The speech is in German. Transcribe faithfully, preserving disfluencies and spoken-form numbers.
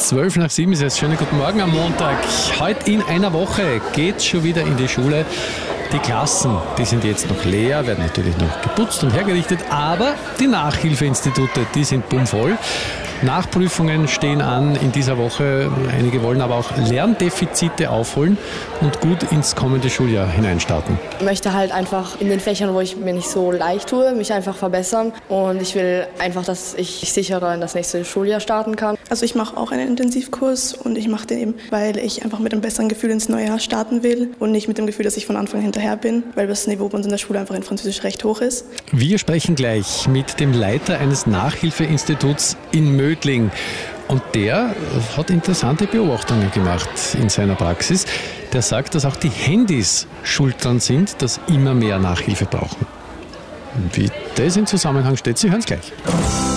Zwölf nach sieben ist es. Schönen guten Morgen am Montag. Heute in einer Woche geht's schon wieder in die Schule. Die Klassen, die sind jetzt noch leer, werden natürlich noch geputzt und hergerichtet, aber die Nachhilfeinstitute, die sind bummvoll. Nachprüfungen stehen an in dieser Woche. Einige wollen aber auch Lerndefizite aufholen und gut ins kommende Schuljahr hineinstarten. Ich möchte halt einfach in den Fächern, wo ich mir nicht so leicht tue, mich einfach verbessern. Und ich will einfach, dass ich sicherer in das nächste Schuljahr starten kann. Also ich mache auch einen Intensivkurs und ich mache den eben, weil ich einfach mit einem besseren Gefühl ins neue Jahr starten will und nicht mit dem Gefühl, dass ich von Anfang an hinterher bin, weil das Niveau bei uns in der Schule einfach in Französisch recht hoch ist. Wir sprechen gleich mit dem Leiter eines Nachhilfeinstituts in Mödling. Und der hat interessante Beobachtungen gemacht in seiner Praxis. Der sagt, dass auch die Handys schuld daran sind, dass immer mehr Nachhilfe brauchen. Wie das in Zusammenhang steht, Sie hören es gleich.